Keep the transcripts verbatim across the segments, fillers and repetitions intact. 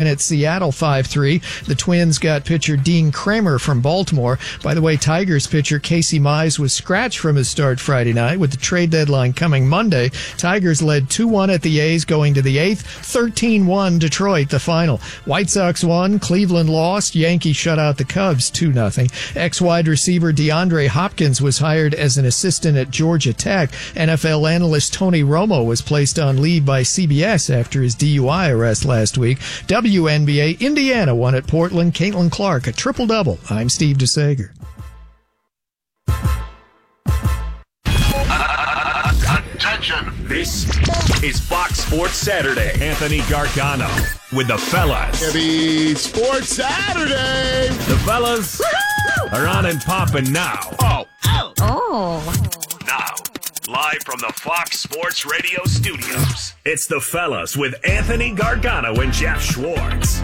at Seattle five three. The Twins got pitcher Dean Kramer from Baltimore. By the way, Tigers pitcher Casey Mize was scratched from his start Friday night. With the trade deadline coming Monday, Tigers led two one at the A's going to the eighth. thirteen one Detroit, the final. White Sox won. Cleveland lost. Yankees shut out the Cubs two nothing. Ex-wide receiver DeAndre Hopkins was hired as an assistant at Georgia Tech. N F L analyst Tony Romo was placed on leave by C B S after his D U I arrest last week. W N B A, Indiana won at Portland. Caitlin Clark, a triple-double. I'm Steve DeSager. Attention. This is Fox Sports Saturday. Anthony Gargano with the fellas. Happy Sports Saturday. The fellas Woo-hoo! Are on and popping now. Oh. Oh. Oh. Now, live from the Fox Sports Radio studios, it's the fellas with Anthony Gargano and Jeff Schwartz.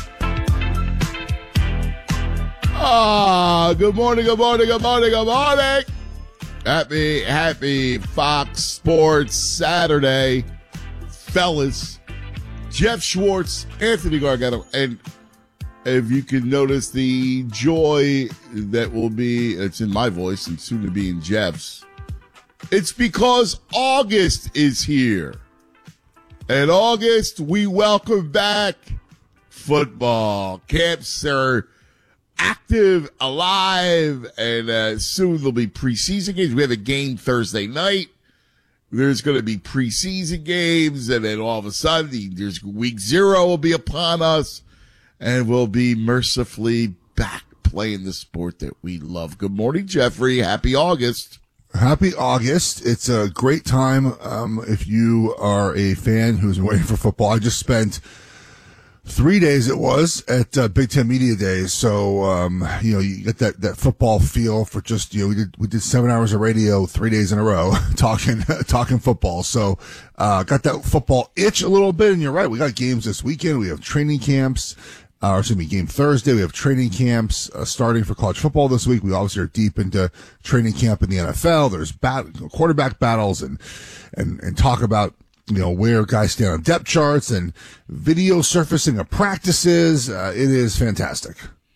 Ah, good morning, good morning, good morning, good morning. Happy, happy Fox Sports Saturday, fellas. Jeff Schwartz, Anthony Gargano, and if you can notice the joy that will be, it's in my voice and soon to be in Jeff's, it's because August is here. And August, we welcome back football. Camps are active, alive, and uh, soon there'll be preseason games. We have a game Thursday night. There's going to be preseason games, and then all of a sudden, the, there's week zero will be upon us, and we'll be mercifully back playing the sport that we love. Good morning, Jeffrey. Happy August. Happy August. It's a great time um, if you are a fan who's been waiting for football. I just spent three days, it was, at uh, Big Ten Media Days. So, um, you know, you get that, that football feel for just, you know, we did, we did seven hours of radio three days in a row talking, talking football. So, uh, got that football itch a little bit. And you're right. We got games this weekend. We have training camps. Uh, or excuse me, game Thursday. We have training camps uh, starting for college football this week. We obviously are deep into training camp in the N F L. There's bat- quarterback battles and, and, and talk about, you know, where guys stand on depth charts and video surfacing of practices. Uh, it is fantastic.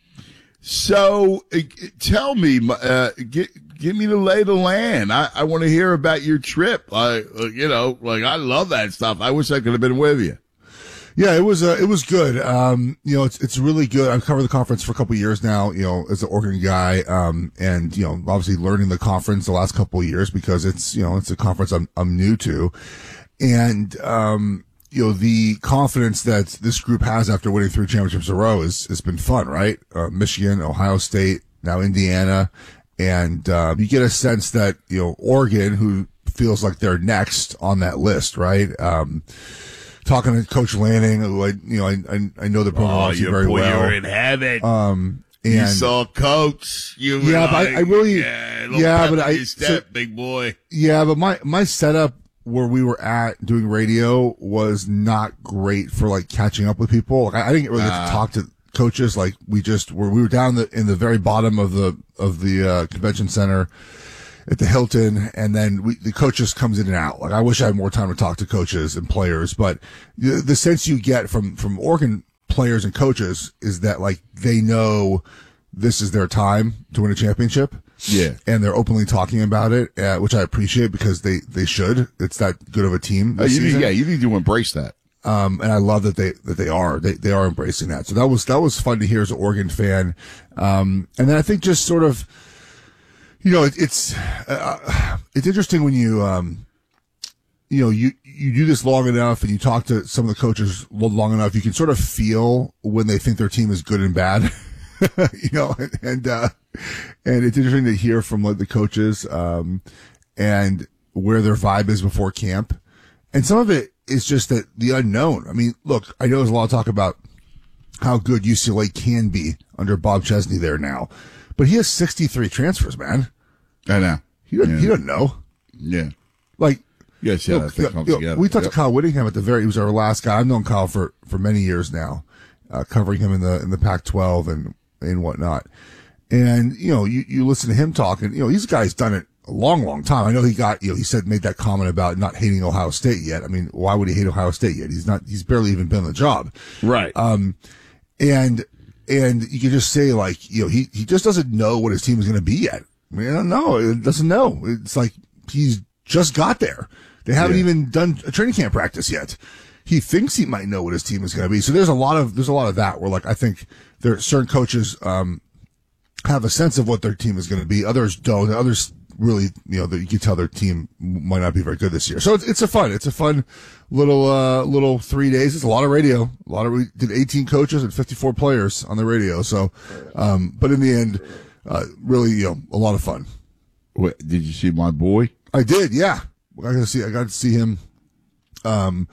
So uh, tell me, uh, get, give me the lay of the land. I, I want to hear about your trip. I, uh, you know, like I love that stuff. I wish I could have been with you. Yeah, it was, uh, it was good. Um, you know, it's, it's really good. I've covered the conference for a couple of years now, you know, as an Oregon guy. Um, and, you know, obviously learning the conference the last couple of years because it's, you know, it's a conference I'm, I'm new to. And, um, you know, the confidence that this group has after winning three championships in a row is, has been fun, right? Uh, Michigan, Ohio State, now Indiana. And, uh, you get a sense that, you know, Oregon, who feels like they're next on that list, right? Um, talking to Coach Lanning, who I, you know, I, I, I know the program oh, very boy, well. You're in heaven. Um, and you saw Coach. You yeah, but I, I really, yeah, yeah but I, step, so, big boy. Yeah, but my, my setup where we were at doing radio was not great for like catching up with people. Like I, I didn't really get uh, to talk to coaches. Like we just were, we were down the, in the very bottom of the, of the, uh, convention center at the Hilton. And then we, the coaches comes in and out. Like I wish I had more time to talk to coaches and players, but the, the sense you get from, from Oregon players and coaches is that like they know this is their time to win a championship. Yeah. And they're openly talking about it, uh, which I appreciate because they, they should. It's that good of a team. Oh, you need, yeah, you need to embrace that. Um, and I love that they, that they are, they, they are embracing that. So that was, that was fun to hear as an Oregon fan. Um, and then I think just sort of, you know, it, it's, uh, it's interesting when you, um, you know, you, you do this long enough and you talk to some of the coaches long enough, you can sort of feel when they think their team is good and bad, you know, and, and, uh, and it's interesting to hear from like the coaches, um, and where their vibe is before camp. And some of it is just that the unknown. I mean, look, I know there's a lot of talk about how good U C L A can be under Bob Chesney there now, but he has sixty-three transfers, man. I know. He doesn't, yeah. he doesn't know. Yeah. Like, yes, yeah, look, you know, you know, we talked yep. to Kyle Whittingham at the very, he was our last guy. I've known Kyle for, for many years now, uh, covering him in the, in the Pac twelve and, and whatnot. And, you know, you, you listen to him talk and, you know, these guys done it a long, long time. I know he got, you know, he said, made that comment about not hating Ohio State yet. I mean, why would he hate Ohio State yet? He's not, he's barely even been on the job. Right. Um, and, and you can just say like, you know, he, he just doesn't know what his team is going to be yet. I mean, I don't know. It doesn't know. It's like he's just got there. They haven't Yeah. even done a training camp practice yet. He thinks he might know what his team is going to be. So there's a lot of, there's a lot of that where like, I think there are certain coaches, um, have a sense of what their team is going to be. Others don't. Others really, you know, you can tell their team might not be very good this year. So it's, it's a fun, it's a fun little, uh, little three days. It's a lot of radio. A lot of, we did eighteen coaches and fifty-four players on the radio. So, um, but in the end, uh, really, you know, a lot of fun. Wait, did you see my boy? I did. Yeah. I got to see, I got to see him. Um,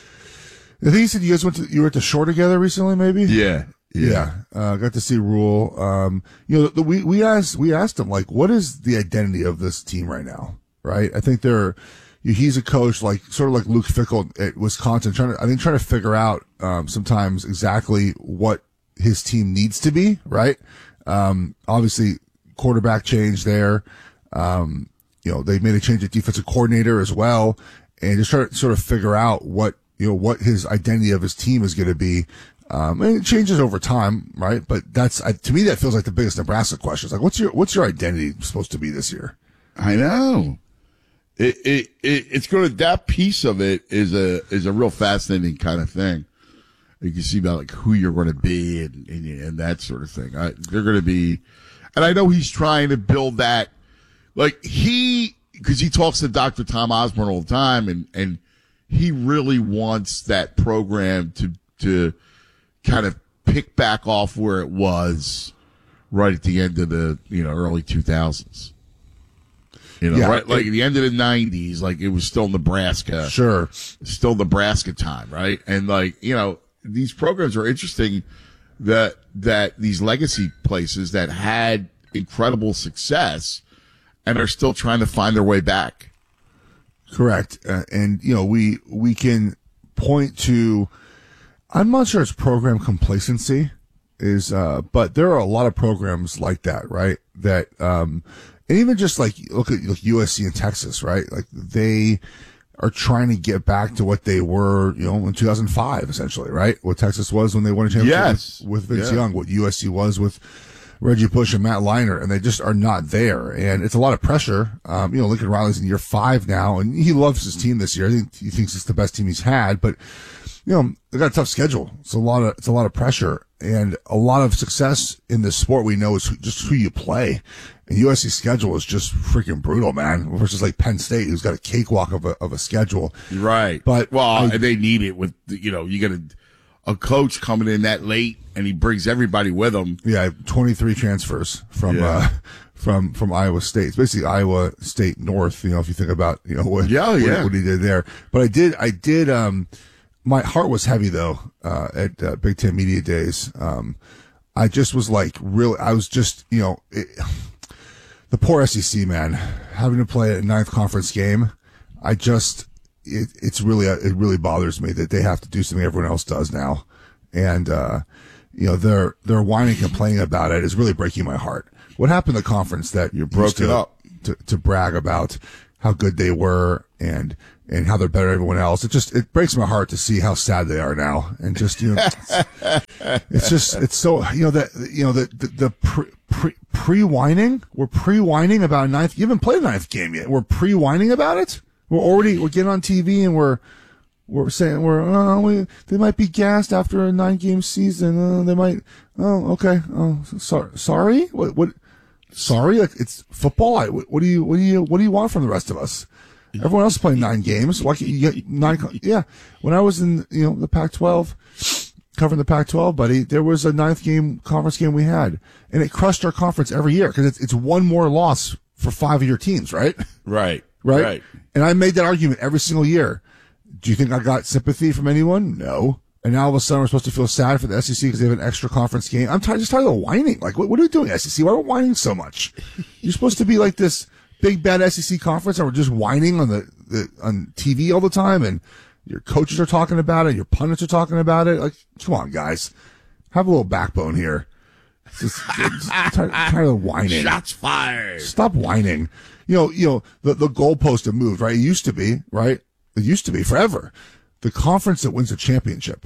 I think you said you guys went to, you were at the shore together recently, maybe? Yeah. Yeah, uh, got to see Rule. Um, you know, the, we we asked we asked him like, what is the identity of this team right now? Right? I think they're he's a coach like sort of like Luke Fickell at Wisconsin, trying to I think trying to figure out um, sometimes exactly what his team needs to be. Right? Um, obviously, quarterback change there. Um, you know, they made a change at defensive coordinator as well, and just try to sort of figure out what you know what his identity of his team is going to be. Um, and it changes over time, right? But that's, I, to me, that feels like the biggest Nebraska question. It's like, what's your, what's your identity supposed to be this year? I know. It, it, it, it's going to, that piece of it is a, is a real fascinating kind of thing. You can see about like who you're going to be and, and, and that sort of thing. I, they're going to be, and I know he's trying to build that, like he, cause he talks to Doctor Tom Osborne all the time and, and he really wants that program to, to, kind of pick back off where it was right at the end of the, you know, early two thousands. You know, Yeah, right, like it- at the end of the nineties, like it was still Nebraska. Sure. Still Nebraska time, right? And like, you know, these programs are interesting that, that these legacy places that had incredible success and are still trying to find their way back. Correct. Uh, and, you know, we, we can point to, I'm not sure it's program complacency is, uh, but there are a lot of programs like that, right? That, um, and even just like, look at like U S C and Texas, right? Like they are trying to get back to what they were, you know, in two thousand five, essentially, right? What Texas was when they won a championship Yes. with, with Vince Yeah. Young, what U S C was with Reggie Bush and Matt Leinart, and they just are not there. And it's a lot of pressure. Um, you know, Lincoln Riley's in year five now, and he loves his team this year. I think he thinks it's the best team he's had, but you know, they got a tough schedule. It's a lot of, it's a lot of pressure and a lot of success in this sport. We know is who, just who you play. And U S C's schedule is just freaking brutal, man, versus like Penn State, who's got a cakewalk of a, of a schedule. Right. But well, I- they need it with, you know, you get a, a coach coming in that late and he brings everybody with him. Yeah, twenty-three transfers from, Yeah. uh, from, from Iowa State. It's basically Iowa State North, you know, if you think about, you know, what, Yeah, what, yeah. what he did there. But I did, I did, um, my heart was heavy though, uh, at uh, Big Ten Media Days. Um, I just was like, really, I was just, you know, it, the poor S E C, man, having to play a ninth conference game. I just, it, it's really, uh, it really bothers me that they have to do something everyone else does now. And, uh, you know, they're, they're whining, complaining about it is really breaking my heart. What happened to the conference that You broke used it to, up. to, to brag about how good they were and, and how they're better than everyone else. It just, it breaks my heart to see how sad they are now. And just, you know, it's, it's just, it's so, you know, that, you know, the, the, the pre, pre, pre-whining, we're pre-whining about a ninth, you haven't played a ninth game yet. We're pre-whining about it. We're already, we're getting on T V and we're, we're saying we're, oh, we, they might be gassed after a nine game season. Uh, they might, oh, okay. Oh, sorry, sorry. What, what, sorry? Like it's football. I, what, what do you, what do you, what do you want from the rest of us? Everyone else is playing nine games. Why can't you get nine? Yeah. When I was in, you know, the Pac twelve, covering the Pac twelve, buddy, there was a ninth game conference game we had, and it crushed our conference every year because it's, it's one more loss for five of your teams, right? Right. Right. Right. And I made that argument every single year. Do you think I got sympathy from anyone? No. And now all of a sudden we're supposed to feel sad for the S E C because they have an extra conference game. I'm tired, just tired of the whining. Like, what, what are we doing, S E C? Why are we whining so much? You're supposed to be like this big bad S E C conference, and we're just whining on the, the on T V all the time, and your coaches are talking about it, your pundits are talking about it. Like, come on, guys, have a little backbone here. Just, just tired, tired of whining. Shots fired. Stop whining. You know, you know, the, the goalposts have moved, right? It used to be, right? It used to be forever. The conference that wins a championship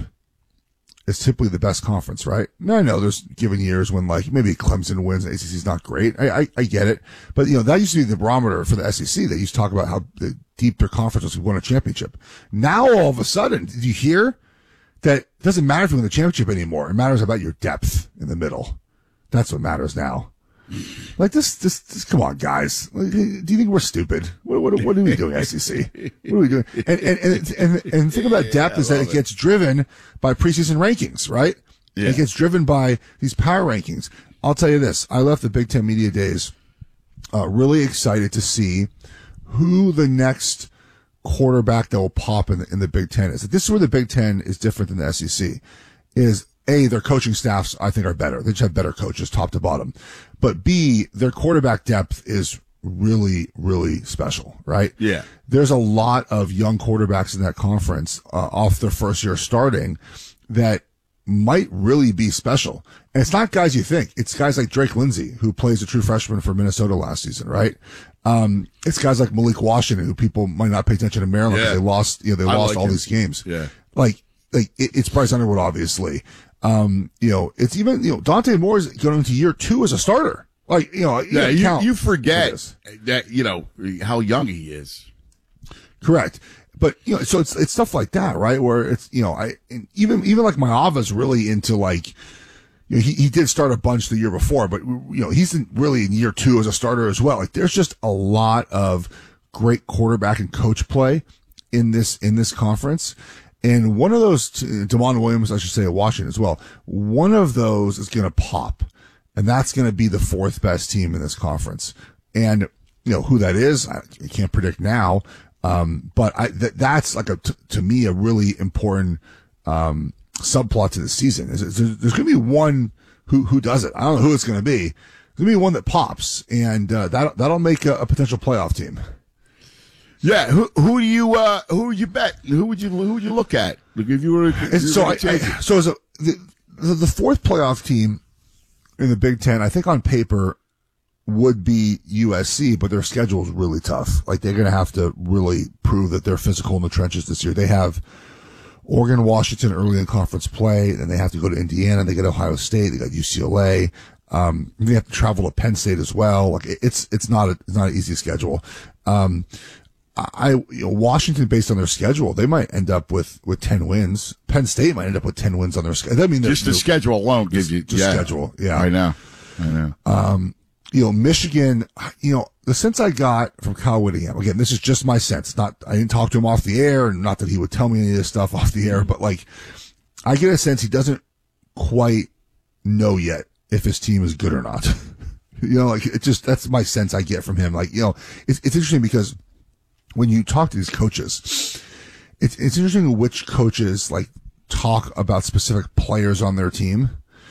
is typically the best conference, right? Now, I know there's given years when, like, maybe Clemson wins, the A C C is not great. I, I, I get it. But, you know, that used to be the barometer for the S E C. They used to talk about how deep their conference was who won a championship. Now, all of a sudden, did you hear that it doesn't matter if you win the championship anymore? It matters about your depth in the middle. That's what matters now. Like this, this, this, come on, guys. Do you think we're stupid? What, what, what are we doing, S E C? What are we doing? And, and, and, and, and the thing about depth yeah, is that it, it gets driven by preseason rankings, right? Yeah. It gets driven by these power rankings. I'll tell you this. I left the Big Ten Media Days, uh, really excited to see who the next quarterback that will pop in the, in the Big Ten is. This is where the Big Ten is different than the S E C. Is A, their coaching staffs, I think, are better. They just have better coaches, top to bottom. But B, their quarterback depth is really, really special, right? Yeah. There's a lot of young quarterbacks in that conference uh, off their first year starting that might really be special. And it's not guys you think. It's guys like Drake Lindsey, who plays a true freshman for Minnesota last season, right? Um, it's guys like Malik Washington, who people might not pay attention to Maryland because yeah. they lost, you know, they I lost like all him. these games. Yeah. Like, like it, it's Bryce Underwood, obviously. Um, you know, it's even, you know, Dante Moore is going into year two as a starter. Like, you know, you yeah, you, you forget that, you know, how young he is. Correct. But, you know, so it's, it's stuff like that, right? Where it's, you know, I, and even, even like Maava's really into like, you know, he, he did start a bunch the year before, but, you know, he's in, really in year two as a starter as well. Like, there's just a lot of great quarterback and coach play in this, in this conference. And one of those, DeMond Williams, I should say, at Washington as well, one of those is going to pop. And that's going to be the fourth best team in this conference. And, you know, who that is, I can't predict now. Um, but I, th- that's like a, t- to me, a really important, um, subplot to the season. Is, is there's, there's going to be one who, who does it. I don't know who it's going to be. There's going to be one that pops, and, uh, that, that'll make a, a potential playoff team. Yeah, who who do you uh who would you bet? Who would you who would you look at? Like if you were, if you so were I, I so as a the, the fourth playoff team in the Big Ten, I think on paper would be U S C, but their schedule is really tough. Like they're going to have to really prove that they're physical in the trenches this year. They have Oregon, Washington early in conference play, and they have to go to Indiana. They get Ohio State. They got U C L A. Um, they have to travel to Penn State as well. Like it's it's not a, it's not an easy schedule. Um, I, you know, Washington, based on their schedule, they might end up with, with ten wins. Penn State might end up with ten wins on their schedule. I mean, just the schedule alone gives you, just yeah. schedule. Yeah. I know. I know. Um, you know, Michigan, you know, the sense I got from Kyle Whittingham, again, this is just my sense. Not, I didn't talk to him off the air, and not that he would tell me any of this stuff off the air, but like, I get a sense he doesn't quite know yet if his team is good or not. You know, like, it just, that's my sense I get from him. Like, you know, it's, it's interesting because when you talk to these coaches, it's, it's interesting which coaches like talk about specific players on their team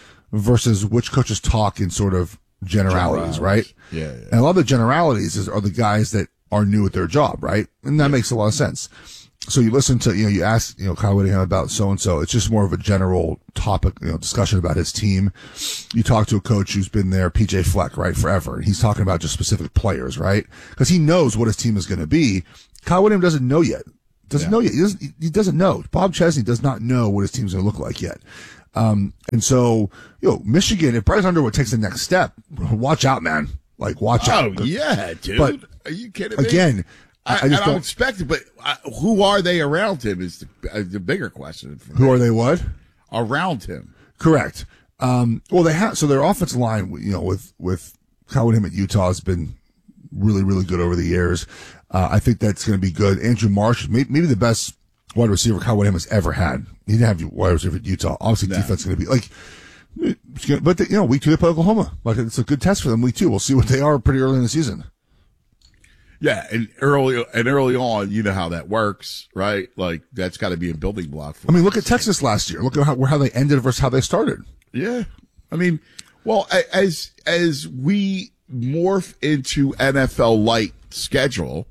versus which coaches talk in sort of generalities, generalities. right? Yeah, yeah. And a lot of the generalities is, are the guys that are new at their job, right? And that yeah. makes a lot of sense. So you listen to, you know, you ask, you know, Kyle Whittingham about so-and-so. It's just more of a general topic, you know, discussion about his team. You talk to a coach who's been there, P J Fleck, right, forever. And he's talking about just specific players, right? Because he knows what his team is going to be. Kyle Whittingham doesn't know yet. Doesn't yeah. know yet. He doesn't, he doesn't know. Bob Chesney does not know what his team's going to look like yet. Um, and so, you know, Michigan, if Bryce Underwood takes the next step, watch out, man. Like, watch oh, out. Oh, yeah, dude. But are you kidding me? Again, I, I just I don't expect it, but uh, who are they around him is the, uh, the bigger question. For who me. are they what? Around him. Correct. Um, well, they have, so their offensive line, you know, with, with Kyle Whittingham at Utah has been really, really good over the years. Uh, I think that's going to be good. Andrew Marsh, maybe, maybe the best wide receiver Kyle Whittingham has ever had. He didn't have wide receiver at Utah. Obviously, no. defense is going to be like, but the, you know, week two they play Oklahoma. Like, it's a good test for them. Week two, we'll see what they are pretty early in the season. Yeah, and early and early on, you know how that works, right? Like that's got to be a building block. For I mean, look at Texas last year. Look at how, how they ended versus how they started. Yeah, I mean, well, as as we morph into N F L light schedule,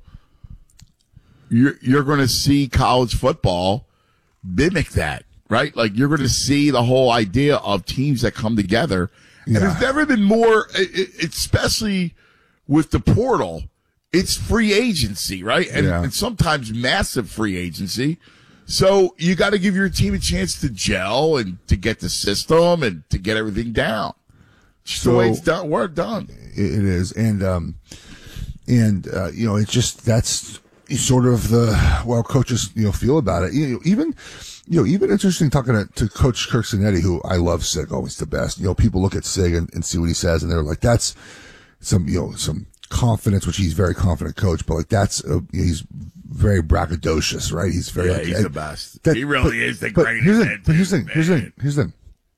you're you're going to see college football mimic that, right? Like you're going to see the whole idea of teams that come together And Yeah. there's never been more, i- i- especially with the portal, it's free agency, right? And, Yeah. and sometimes massive free agency. So you got to give your team a chance to gel and to get the system and to get everything down. Just So- the way it's done, work done. It, it is, and um, and uh, you know, it's just that's sort of the well, coaches you know feel about it. You know, even you know, even interesting talking to, to Coach Kirk Cinetti, who I love. Sig, always the best. You know, people look at Sig and, and see what he says, and they're like, that's some you know some confidence, which he's very confident coach, but like that's a, he's very braggadocious, right? He's very Yeah, like, he's and the best. that- he really but- is the but greatest. Here's the thing. But here's the thing. man. Here's the thing. Here's the thing.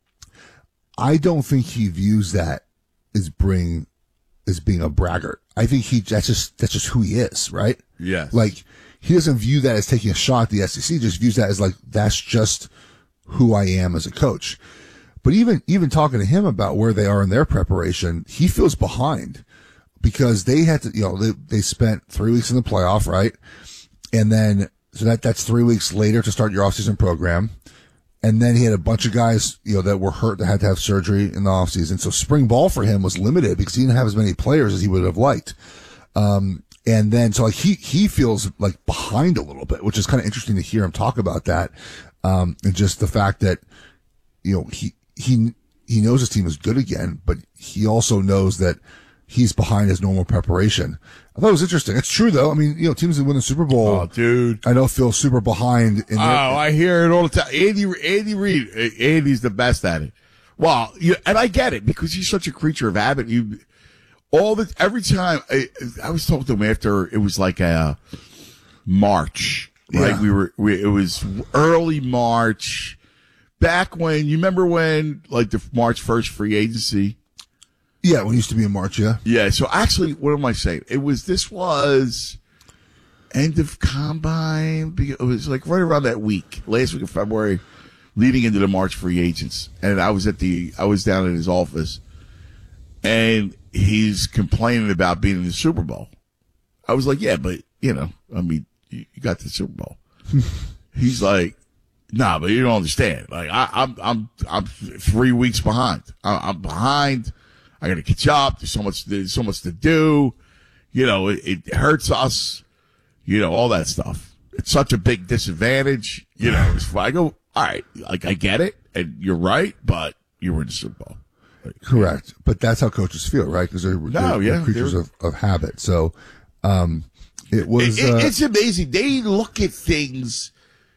I don't think he views that as bring as being a braggart. I think he that's just that's just who he is, right? Yes. Like he doesn't view that as taking a shot at the S E C. Just views that as like that's just who I am as a coach. But even even talking to him about where they are in their preparation, he feels behind because they had to, you know, they they spent three weeks in the playoff, right? And then so that that's three weeks later to start your offseason program. And then he had a bunch of guys, you know, that were hurt that had to have surgery in the offseason. So spring ball for him was limited because he didn't have as many players as he would have liked. Um, and then, so like he, he feels like behind a little bit, which is kind of interesting to hear him talk about that. Um, and just the fact that, you know, he, he, he knows his team is good again, but he also knows that he's behind his normal preparation. I thought it was interesting. It's true though. I mean, you know, teams that win the Super Bowl, Oh, dude. I know feel super behind in Oh, their, I hear it all the time. Andy, Andy Reid, Andy's the best at it. Well, you, and I get it because he's such a creature of habit. You, all the, every time I, I was talking to him after it was like a March, right? Yeah. We were, we, it was early March back when, you remember when like the March first free agency? yeah, when it used to be in March, yeah. Yeah. So actually, what am I saying? It was, this was end of combine. It was like right around that week, last week of February, leading into the March free agents. And I was at the, I was down in his office and he's complaining about being in the Super Bowl. I was like, yeah, but you know, I mean, you, you got the Super Bowl. He's like, nah, but you don't understand. Like I, I'm, I'm, I'm three weeks behind. I, I'm behind. I got to catch up. There's so much, there's so much to do. You know, it, it hurts us. You know, all that stuff. It's such a big disadvantage. You know, it's, I go, all right, like I get it, and you're right, but you were in the Super Bowl. Like, Correct. But that's how coaches feel, right? Because they're, they're, yeah, they're creatures they're- of, of habit. So, um, it was, It- it- uh, it's amazing. They look at things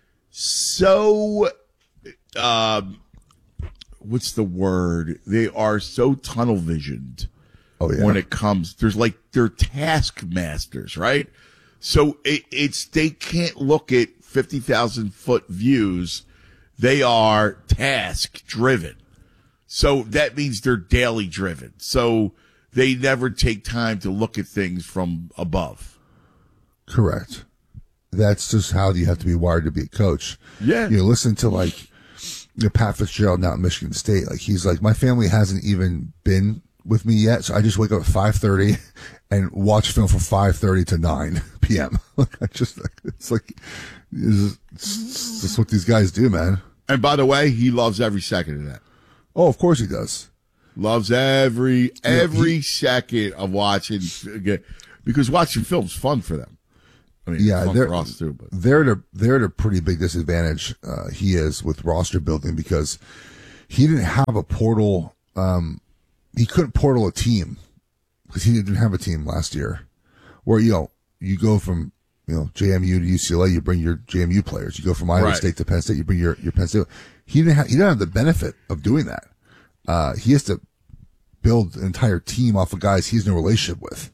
so, um, what's the word? They are so tunnel visioned oh yeah. when it comes. There's like they're taskmasters, right? So it, it's they can't look at fifty thousand foot views. They are task driven. So that means they're daily driven. So they never take time to look at things from above. Correct. That's just how you have to be wired to be a coach. Yeah. You know, listen to like, you know, Pat Fitzgerald now at Michigan State. Like he's like, my family hasn't even been with me yet. So I just wake up at five thirty and watch film from five thirty to nine p.m. Like I just, it's like, it's, it's just what these guys do, man. And by the way, he loves every second of that. Oh, of course he does. Loves every every he- second of watching, because watching film's fun for them. I mean, Yeah, it's fun they're for us too. But they're at a they're at a pretty big disadvantage. Uh, he is with roster building because he didn't have a portal. Um, he couldn't portal a team because he didn't have a team last year. Where you know you go from you know J M U to U C L A, you bring your J M U players. You go from Iowa Right. State to Penn State, you bring your your Penn State. He didn't have he didn't have the benefit of doing that. Uh, he has to build an entire team off of guys he's in a relationship with.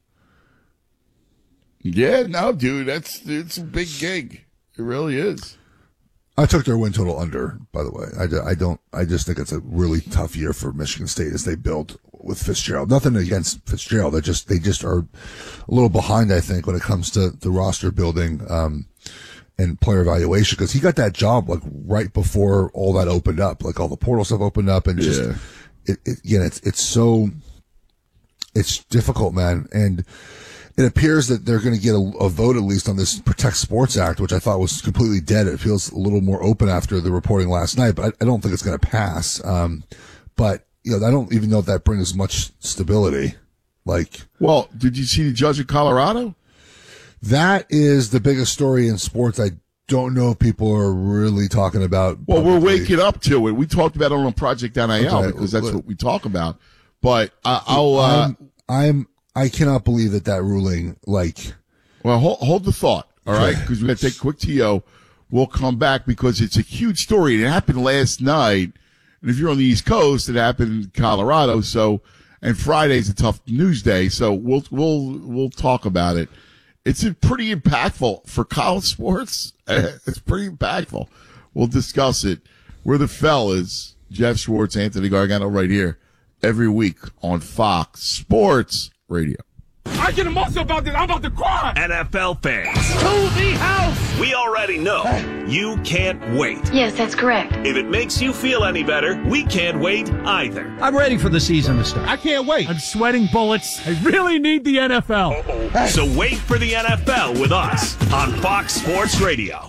yeah, no, dude, that's it's a big gig. It really is. I took their win total under, by the way. I, do- I don't, I just think it's a really tough year for Michigan State as they build with Fitzgerald. Nothing against Fitzgerald. They just, they just are a little behind, I think, when it comes to the roster building, um, and player evaluation. Cause he got that job like right before all that opened up, like all the portal stuff opened up and just, Yeah. it, it, again, it's, it's so, it's difficult, man. And, it appears that they're going to get a, a vote at least on this Protect Sports Act, which I thought was completely dead. It feels a little more open after the reporting last night, but I, I don't think it's going to pass. Um, but you know, I don't even know if that brings much stability. Like, well, did you see the judge in Colorado? That is the biggest story in sports. I don't know if people are really talking about. Well, publicly. we're waking up to it. We talked about it on Project N I L okay, because that's what we talk about. But uh, I'll. Uh, I'm, I'm. I cannot believe that that ruling. Like, well, hold, hold the thought. All right, because we're gonna take a quick T O. We'll come back because it's a huge story. It happened last night, and if you're on the East Coast, it happened in Colorado. So, and Friday's a tough news day. So we'll we'll we'll talk about it. It's pretty impactful for college sports. It's pretty impactful. We'll discuss it. We're the fellas, Jeff Schwartz, Anthony Gargano, right here every week on Fox Sports Radio. I get emotional about this. I'm about to cry. N F L fans. To the house. We already know you can't wait. Yes, that's correct. If it makes you feel any better, we can't wait either. I'm ready for the season to start. I can't wait. I'm sweating bullets. I really need the N F L. Uh-oh. So wait for the N F L with us on Fox Sports Radio.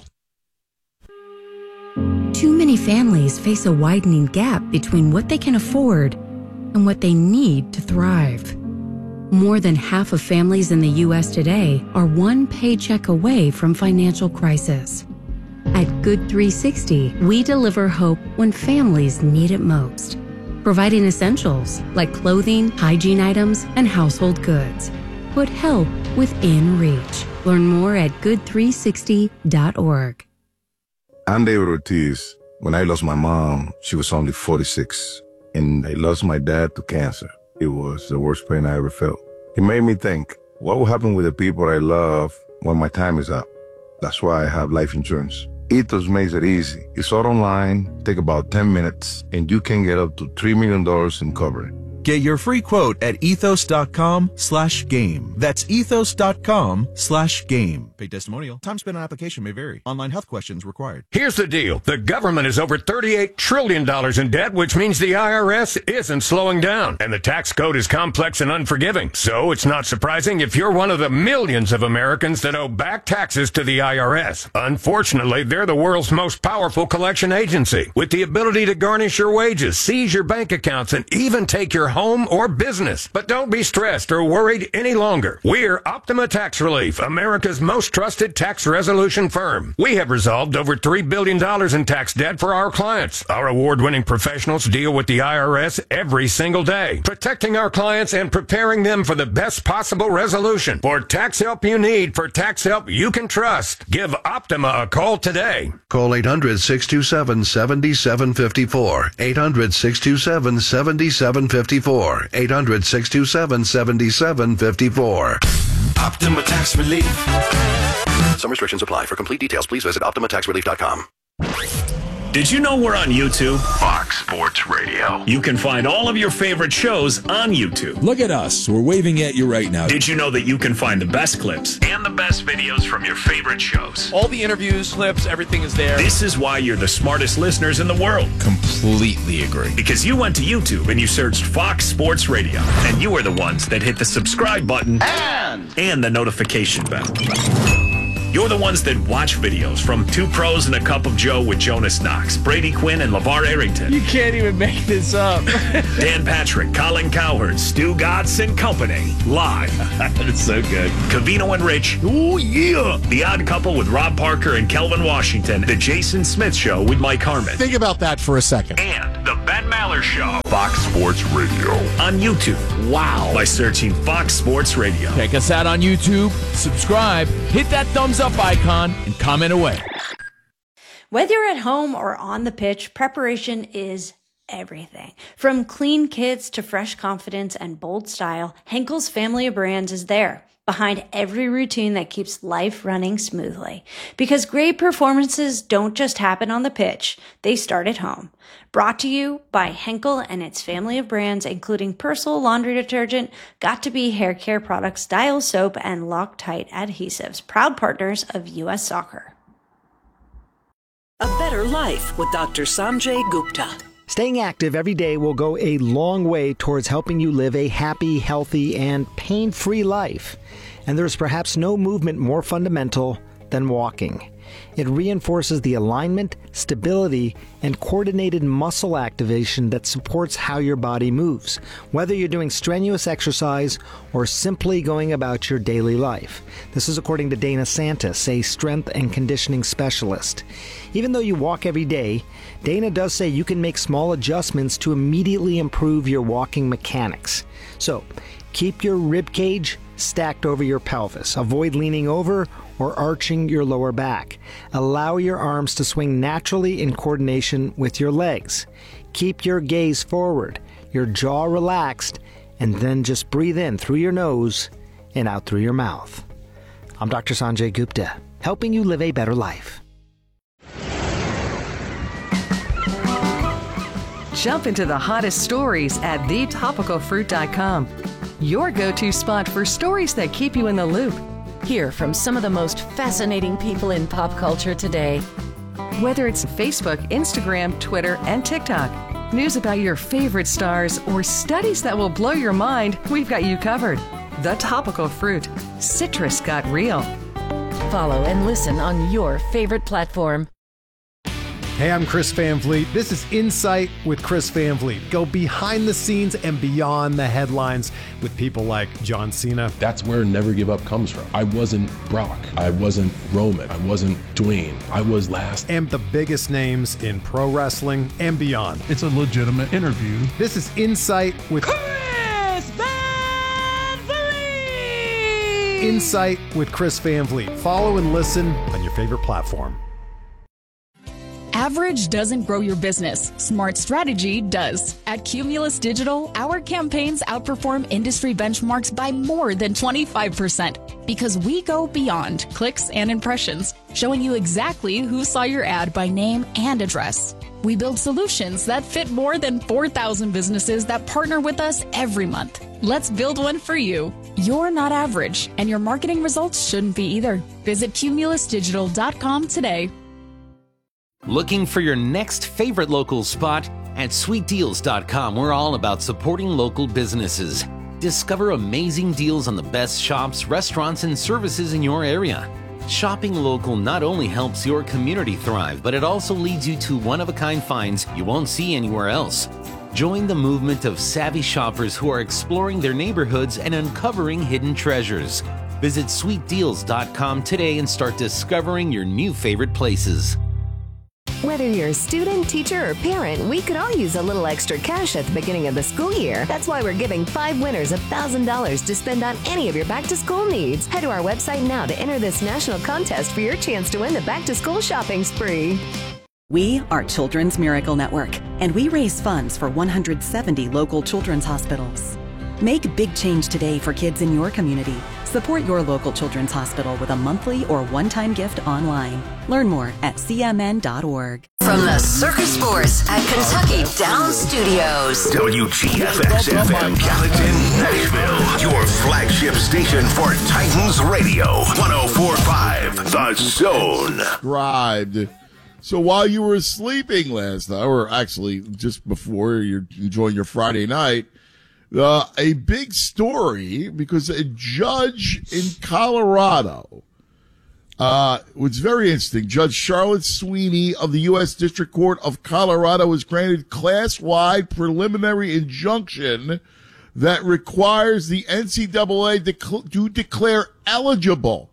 Too many families face a widening gap between what they can afford and what they need to thrive. More than half of families in the U S today are one paycheck away from financial crisis. At Good three sixty, we deliver hope when families need it most, providing essentials like clothing, hygiene items, and household goods. Put help within reach. Learn more at good three sixty dot org. I'm David Ortiz. When I lost my mom, she was only forty-six, and I lost my dad to cancer. It was the worst pain I ever felt. It made me think, what will happen with the people I love when my time is up? That's why I have life insurance. Ethos makes it easy. It's all online, take about ten minutes, and you can get up to three million dollars in coverage. Get your free quote at ethos.com slash game. That's ethos.com slash game. Paid testimonial. Time spent on application may vary. Online health questions required. Here's the deal. The government is over thirty-eight trillion dollars in debt, which means the I R S isn't slowing down. And the tax code is complex and unforgiving. So it's not surprising if you're one of the millions of Americans that owe back taxes to the I R S. Unfortunately, they're the world's most powerful collection agency, with the ability to garnish your wages, seize your bank accounts, and even take your home or business. But don't be stressed or worried any longer. We're Optima Tax Relief, America's most trusted tax resolution firm. We have resolved over three billion dollars in tax debt for our clients. Our award-winning professionals deal with the I R S every single day, protecting our clients and preparing them for the best possible resolution. For tax help you need, for tax help you can trust, give Optima a call today. Call eight hundred, six two seven, seven seven five four. eight hundred, six two seven, seven seven five four. eight hundred, six two seven, seven seven five four. Optima Tax Relief. Some restrictions apply. For complete details, please visit optima tax relief dot com. Did you know we're on YouTube? Fox Sports Radio. You can find all of your favorite shows on YouTube. Look at us. We're waving at you right now. Did you know that you can find the best clips and the best videos from your favorite shows? All the interviews, clips, everything is there. This is why you're the smartest listeners in the world. Completely agree. Because you went to YouTube and you searched Fox Sports Radio, and you are the ones that hit the subscribe button and, and the notification bell. You're the ones that watch videos from Two Pros and a Cup of Joe with Jonas Knox, Brady Quinn, and LeVar Arrington. You can't even make this up. Dan Patrick, Colin Cowherd, Stu Gatz and Company. Live. That's so good. Covino and Rich. Oh, yeah. The Odd Couple with Rob Parker and Kelvin Washington. The Jason Smith Show with Mike Harmon. Think about that for a second. And The Ben Maller Show. Fox Sports Radio. On YouTube. Wow. By searching Fox Sports Radio. Check us out on YouTube. Subscribe. Hit that thumbs up icon and comment away. Whether you're at home or on the pitch, preparation is everything. From clean kits to fresh confidence and bold style, Henkel's family of brands is there, behind every routine that keeps life running smoothly. Because great performances don't just happen on the pitch, they start at home. Brought to you by Henkel and its family of brands, including Persil laundry detergent, Got2b hair care products, Dial soap, and Loctite adhesives, proud partners of U S Soccer. A better life with Doctor Sanjay Gupta. Staying active every day will go a long way towards helping you live a happy, healthy, and pain-free life. And there's perhaps no movement more fundamental than walking. It reinforces the alignment, stability, and coordinated muscle activation that supports how your body moves, whether you're doing strenuous exercise or simply going about your daily life. This is according to Dana Santis, a strength and conditioning specialist. Even though you walk every day, Dana does say you can make small adjustments to immediately improve your walking mechanics. So, keep your rib cage stacked over your pelvis. Avoid leaning over or arching your lower back. Allow your arms to swing naturally in coordination with your legs. Keep your gaze forward, your jaw relaxed, and then just breathe in through your nose and out through your mouth. I'm Doctor Sanjay Gupta, helping you live a better life. Jump into the hottest stories at the topical fruit dot com. Your go-to spot for stories that keep you in the loop. Hear from some of the most fascinating people in pop culture today. Whether it's Facebook, Instagram, Twitter, and TikTok, news about your favorite stars, or studies that will blow your mind, we've got you covered. The Topical Fruit. Citrus got real. Follow and listen on your favorite platform. Hey, I'm Chris Van Vliet. This is Insight with Chris Van Vliet. Go behind the scenes and beyond the headlines with people like John Cena. That's where Never Give Up comes from. I wasn't Brock. I wasn't Roman. I wasn't Dwayne. I was last. And the biggest names in pro wrestling and beyond. It's a legitimate interview. This is Insight with Chris Van Vliet. Insight with Chris Van Vliet. Follow and listen on your favorite platform. Average doesn't grow your business. Smart strategy does. At Cumulus Digital, our campaigns outperform industry benchmarks by more than twenty-five percent because we go beyond clicks and impressions, showing you exactly who saw your ad by name and address. We build solutions that fit more than four thousand businesses that partner with us every month. Let's build one for you. You're not average, and your marketing results shouldn't be either. Visit cumulus digital dot com today. Looking for your next favorite local spot? At sweet deals dot com, we're all about supporting local businesses. Discover amazing deals on the best shops, restaurants, and services in your area. Shopping local not only helps your community thrive, but it also leads you to one-of-a-kind finds you won't see anywhere else. Join the movement of savvy shoppers who are exploring their neighborhoods and uncovering hidden treasures. Visit sweet deals dot com today and start discovering your new favorite places. Whether you're a student, teacher, or parent, we could all use a little extra cash at the beginning of the school year. That's why we're giving five winners one thousand dollars to spend on any of your back-to-school needs. Head to our website now to enter this national contest for your chance to win the back-to-school shopping spree. We are Children's Miracle Network, and we raise funds for one hundred seventy local children's hospitals. Make a big change today for kids in your community. Support your local children's hospital with a monthly or one-time gift online. Learn more at c m n dot org. From the Circus Sports at Kentucky Downs Studios. W G F X F M Gallatin, Nashville. Your flagship station for Titans Radio. one oh four point five The Zone. Subscribed. So while you were sleeping last night, or actually just before you're enjoying your Friday night, Uh, a big story because a judge in Colorado, uh, was very interesting. Judge Charlotte Sweeney of the U S District Court of Colorado was granted class-wide preliminary injunction that requires the N C double A dec- to declare eligible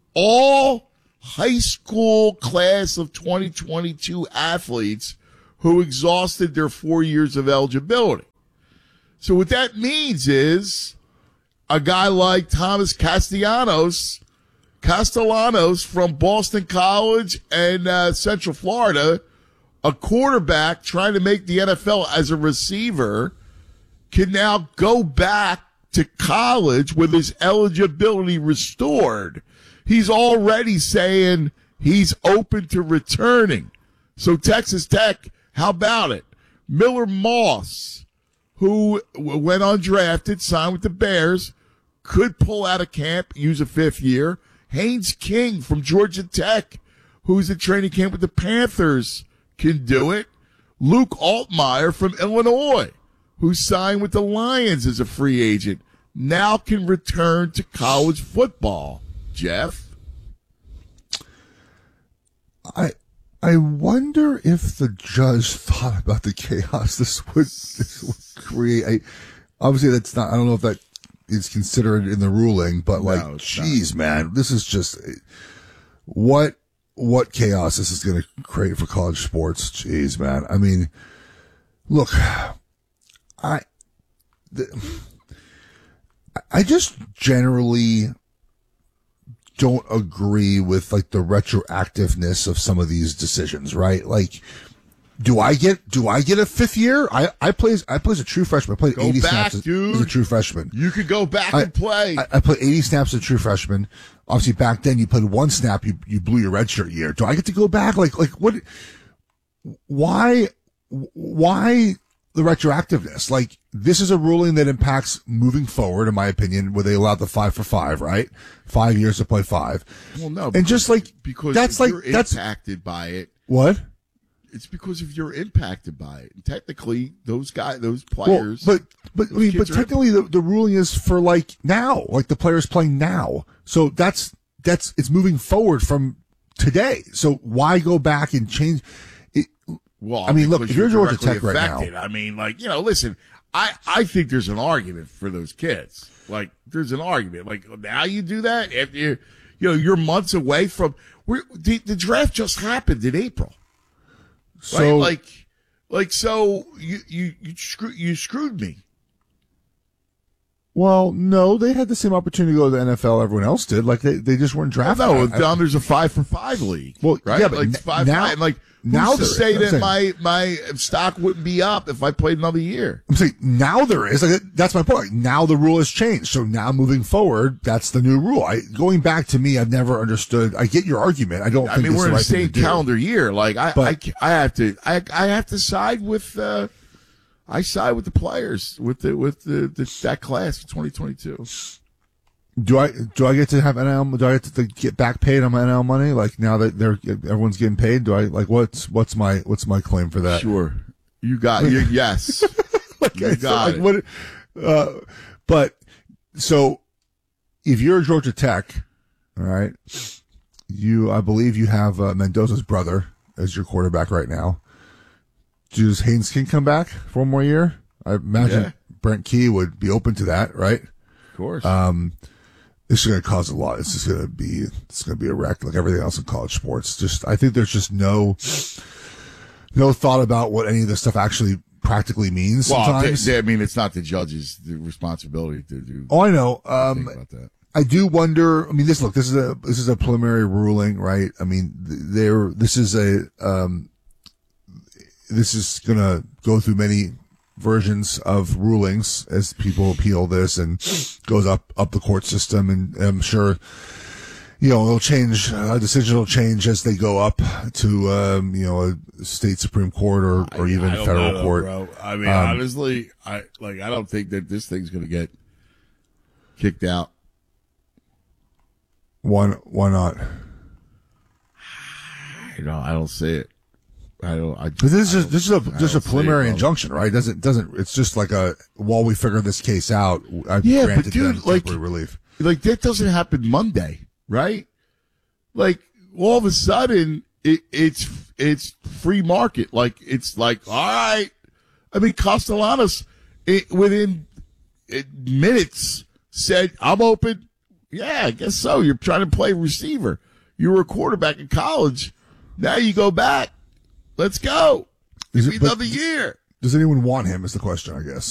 all high school class of twenty twenty-two athletes who exhausted their four years of eligibility. So what that means is a guy like Thomas Castellanos, Castellanos from Boston College and uh, Central Florida, a quarterback trying to make the N F L as a receiver, can now go back to college with his eligibility restored. He's already saying he's open to returning. So Texas Tech, how about it? Miller Moss, who went undrafted, signed with the Bears, could pull out of camp, use a fifth year. Haynes King from Georgia Tech, who's in training camp with the Panthers, can do it. Luke Altmaier from Illinois, who signed with the Lions as a free agent, now can return to college football. Jeff? I I wonder if the judge thought about the chaos this would this would create. I, obviously, that's not. I don't know if that is considered in the ruling, but like, No, it's geez, man, this is just what what chaos this is going to create for college sports. Jeez, man. I mean, look, I the, I just generally don't agree with like the retroactiveness of some of these decisions, right? Like, do I get do I get a fifth year? I I play I play as a true freshman. I played Go eighty back, snaps as, dude. as a true freshman. You could go back I, and play. I, I played eighty snaps as a true freshman. Obviously, back then you played one snap, you you blew your redshirt year. Do I get to go back? Like like what? Why why the retroactiveness? Like, this is a ruling that impacts moving forward, in my opinion, where they allowed the five for five, right? Five years to play five. Well, no, and just like because that's if like you're that's impacted by it. What? It's because if you're impacted by it. And technically, those guys, those players. Well, but but I mean, but kids are technically, the, the ruling is for like now, like the players playing now. So that's that's it's moving forward from today. So why go back and change? It, Well, I mean, look, because if you're Georgia directly Tech right now, affected, I mean, like, you know, listen, I, I think there's an argument for those kids. Like, there's an argument. Like, now you do that after you, you know, you're months away from we're, the, the draft just happened in April. So, right? like, like, so you, you, you screw, you screwed me. well, no, they had the same opportunity to go to the N F L everyone else did. Like, they, they just weren't drafted. No, I- down there's a five for five league. Well, right? yeah, but like n- five, now- five, like, who's now to there say is. that I'm my, my stock wouldn't be up if I played another year? I'm saying now there is. Like, that's my point. Like, now the rule has changed. So now moving forward, that's the new rule. I, going back to me, I've never understood. I get your argument. I don't I think mean, it's we're the in right the thing same to do. calendar year. Like, I, But- I, I have to, I, I have to side with, uh, I side with the players, with the, with the, the that class for twenty twenty-two. Do I do I get to have N L? Do I get to get back paid on my N L money? Like now that they're everyone's getting paid, do I like what's what's my what's my claim for that? Sure, you got you. Yes, like, you so, got like, it. what? Uh, but so if you're Georgia Tech, all right, you I believe you have uh, Mendoza's brother as your quarterback right now. Does Haynes King come back for one more year? I imagine Yeah. Brent Key would be open to that, right? Of course. Um, this is going to cause a lot. It's just going to be, it's going to be a wreck like everything else in college sports. Just, I think there's just no, no thought about what any of this stuff actually practically means Well, sometimes. they, they, I mean, it's not the judge's the responsibility to do. Oh, I know. Um, think about that. I do wonder. I mean, this look. This is a this is a preliminary ruling, right? I mean, there. This is a. Um, this is going to go through many versions of rulings as people appeal this and goes up up the court system, and I'm sure. You know, it'll change. A decision will change as they go up to, um, you know, a state Supreme Court or, or even I don't federal know, court. bro. I mean, Um, honestly, I like. I don't think that this thing's going to get kicked out. Why? Why not? You know, I don't see it. I don't. I, But this is I just, this is a don't- I just a don't see it, preliminary bro. injunction, right? It doesn't doesn't it's just like a while we figure this case out. I've Yeah, granted but dude, them like, temporary relief. like that doesn't happen Monday, right? Like all of a sudden, it, it's it's free market. Like it's like, all right. I mean, Castellanos it, within it, minutes said, "I'm open." Yeah, I guess so. You're trying to play receiver. You were a quarterback in college. Now you go back. Let's go. Is Give it- me but- another year. Does anyone want him? Is the question, I guess.